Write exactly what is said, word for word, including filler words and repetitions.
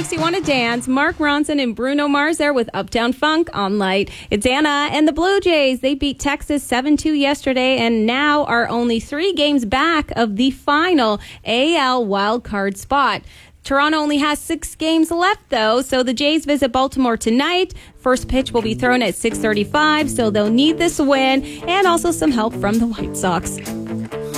Makes You Want to Dance. Mark Ronson and Bruno Mars there with Uptown Funk on Light. It's Anna and the Blue Jays. They beat Texas seven two yesterday and now are only three games back of the final A L wildcard spot. Toronto only has six games left, though, so the Jays visit Baltimore tonight. First pitch will be thrown at six thirty-five, so they'll need this win and also some help from the White Sox.